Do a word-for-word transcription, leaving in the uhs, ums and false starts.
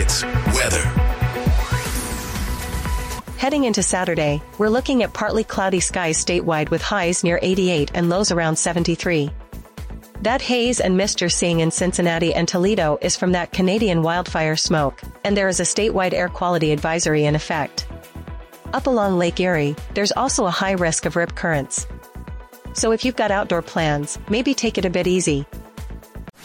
Hits weather. Heading into Saturday, we're looking at partly cloudy skies statewide with highs near eighty-eight and lows around seventy-three. That haze and mist you're seeing in Cincinnati and Toledo is from that Canadian wildfire smoke, and there is a statewide air quality advisory in effect. Up along Lake Erie, there's also a high risk of rip currents. So if you've got outdoor plans, maybe take it a bit easy.